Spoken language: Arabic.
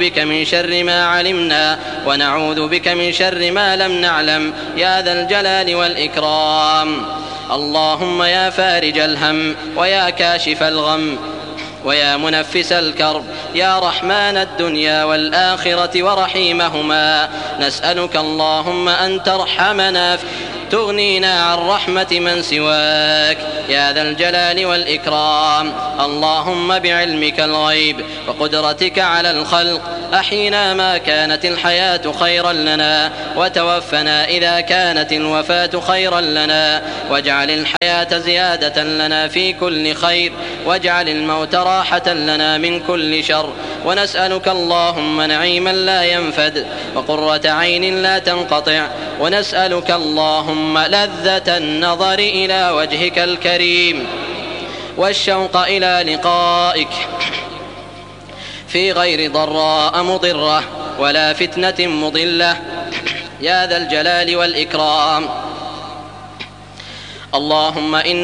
بك من شر ما علمنا ونعوذ بك من شر ما لم نعلم يا ذا الجلال والإكرام. اللهم يا فارج الهم ويا كاشف الغم ويا منفس الكرب يا رحمن الدنيا والآخرة ورحيمهما، نسألك اللهم أن ترحمنا تغنينا عن رحمة من سواك يا ذا الجلال والإكرام. اللهم بعلمك الغيب وقدرتك على الخلق أحينا ما كانت الحياة خيرا لنا وتوفنا إذا كانت الوفاة خيرا لنا، واجعل الحياة زيادة لنا في كل خير واجعل الموت راحة لنا من كل شر. ونسألك اللهم نعيما لا ينفد وقرة عين لا تنقطع، ونسألك اللهم لذة النظر إلى وجهك الكريم والشوق إلى لقائك في غير ضراء مضرة ولا فتنة مضلة يا ذا الجلال والإكرام. اللهم